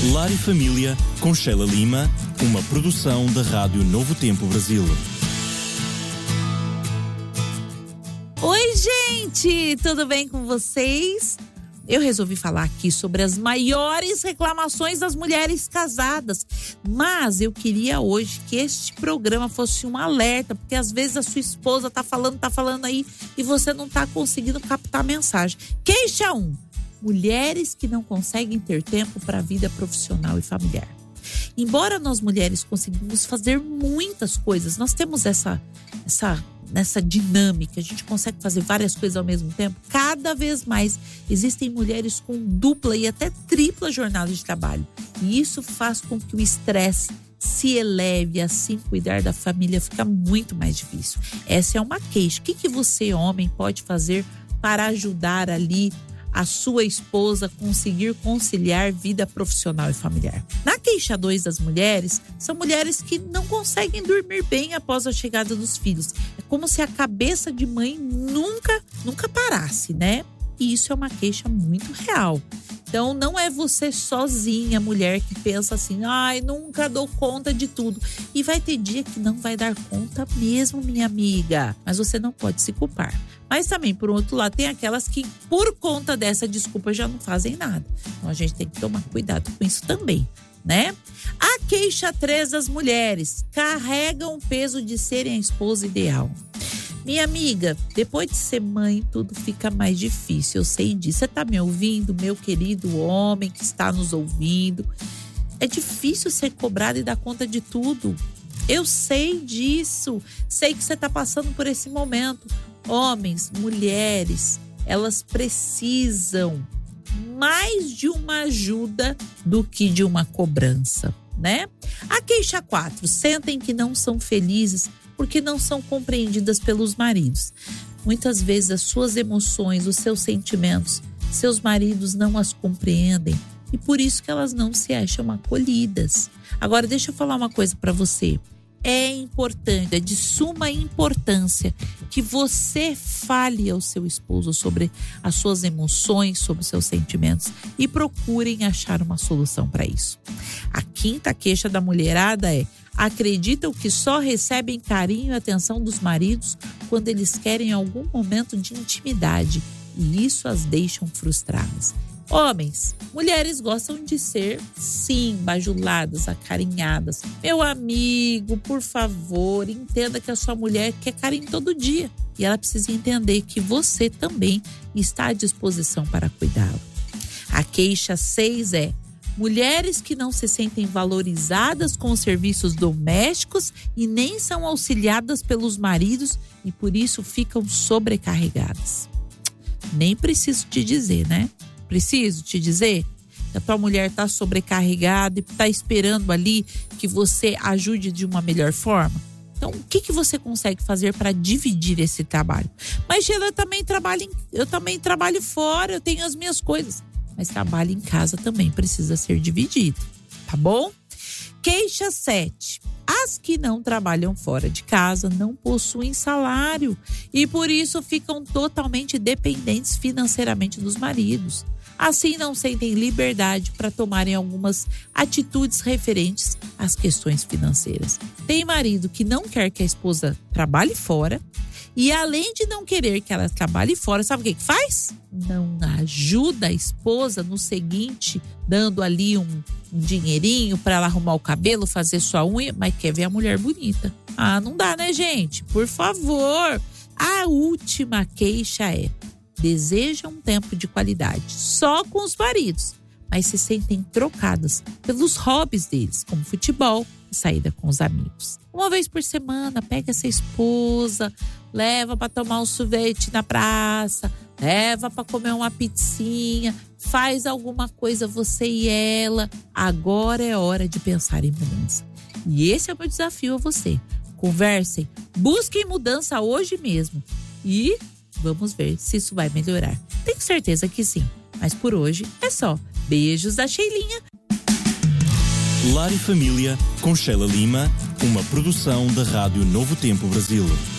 Lar e Família, com Sheila Lima, uma produção da Rádio Novo Tempo Brasil. Oi, gente! Tudo bem com vocês? Eu resolvi falar aqui sobre as maiores reclamações das mulheres casadas. Mas eu queria hoje que este programa fosse um alerta, porque às vezes a sua esposa tá falando aí e você não tá conseguindo captar a mensagem. Queixa 1. Mulheres que não conseguem ter tempo para a vida profissional e familiar. Embora nós mulheres conseguimos fazer muitas coisas, nós temos essa dinâmica, a gente consegue fazer várias coisas ao mesmo tempo. Cada vez mais existem mulheres com dupla e até tripla jornada de trabalho. E isso faz com que o estresse se eleve, assim cuidar da família fica muito mais difícil. Essa é uma queixa. O que você, homem, pode fazer para ajudar ali a sua esposa conseguir conciliar vida profissional e familiar? Na queixa 2 das mulheres, são mulheres que não conseguem dormir bem após a chegada dos filhos. É como se a cabeça de mãe nunca parasse, né? E isso é uma queixa muito real. Então, não é você sozinha, mulher, que pensa assim, ai, nunca dou conta de tudo. E vai ter dia que não vai dar conta mesmo, minha amiga. Mas você não pode se culpar. Mas também, por outro lado, tem aquelas que, por conta dessa desculpa, já não fazem nada. Então, a gente tem que tomar cuidado com isso também, né? A queixa 3 das mulheres: carregam o peso de serem a esposa ideal. Minha amiga, depois de ser mãe, tudo fica mais difícil. Eu sei disso. Você tá me ouvindo, meu querido homem que está nos ouvindo? É difícil ser cobrado e dar conta de tudo. Eu sei disso. Sei que você tá passando por esse momento. Homens, mulheres, elas precisam mais de uma ajuda do que de uma cobrança, né? A queixa 4. Sentem que não são felizes porque não são compreendidas pelos maridos. Muitas vezes as suas emoções, os seus sentimentos, seus maridos não as compreendem e por isso que elas não se acham acolhidas. Agora, deixa eu falar uma coisa para você. É importante, é de suma importância que você fale ao seu esposo sobre as suas emoções, sobre os seus sentimentos e procurem achar uma solução para isso. A 5ª queixa da mulherada é: acreditam que só recebem carinho e atenção dos maridos quando eles querem algum momento de intimidade e isso as deixam frustradas. Homens, mulheres gostam de ser, sim, bajuladas, acarinhadas. Meu amigo, por favor, entenda que a sua mulher quer carinho todo dia. E ela precisa entender que você também está à disposição para cuidá-la. A queixa 6 é: mulheres que não se sentem valorizadas com os serviços domésticos e nem são auxiliadas pelos maridos e por isso ficam sobrecarregadas. Nem preciso te dizer, né? Preciso te dizer que a tua mulher está sobrecarregada e está esperando ali que você ajude de uma melhor forma. Então, o que você consegue fazer para dividir esse trabalho? Mas, Sheila, eu também trabalho fora, eu tenho as minhas coisas. Mas trabalho em casa também precisa ser dividido, tá bom? Queixa 7. As que não trabalham fora de casa não possuem salário e por isso ficam totalmente dependentes financeiramente dos maridos. Assim, não sentem liberdade para tomarem algumas atitudes referentes às questões financeiras. Tem marido que não quer que a esposa trabalhe fora e, além de não querer que ela trabalhe fora, sabe o que faz? Não ajuda a esposa no seguinte, dando ali um dinheirinho para ela arrumar o cabelo, fazer sua unha, mas quer ver a mulher bonita. Ah, não dá, né, gente? Por favor. A última queixa é: desejam um tempo de qualidade só com os maridos, mas se sentem trocadas pelos hobbies deles, como futebol e saída com os amigos. Uma vez por semana, pega essa esposa, leva para tomar um sorvete na praça, leva para comer uma pizzinha, faz alguma coisa você e ela. Agora é hora de pensar em mudança. E esse é o meu desafio a você. Conversem, busquem mudança hoje mesmo e vamos ver se isso vai melhorar. Tenho certeza que sim. Mas por hoje é só. Beijos da Sheilinha. Lar e Família, com Sheila Lima, uma produção da Rádio Novo Tempo Brasil.